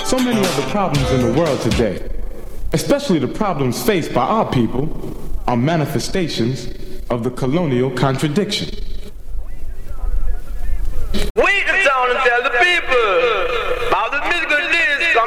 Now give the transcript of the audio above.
So many of the problems in the world today, especially the problems faced by our people, are manifestations of the colonial contradiction. We the town and tell the people about the musical